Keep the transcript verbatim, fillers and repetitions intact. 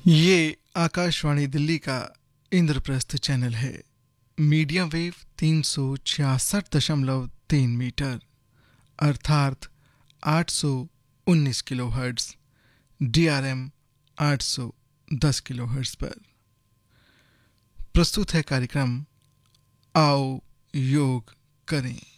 ये आकाशवाणी दिल्ली का इंद्रप्रस्थ चैनल है। मीडियम वेव तीन सौ छियासठ दशमलव तीन मीटर अर्थात आठ सौ उन्नीस kilo hertz, D R M आठ सौ दस किलो हर्ट्ज पर प्रस्तुत है कार्यक्रम आओ योग करें।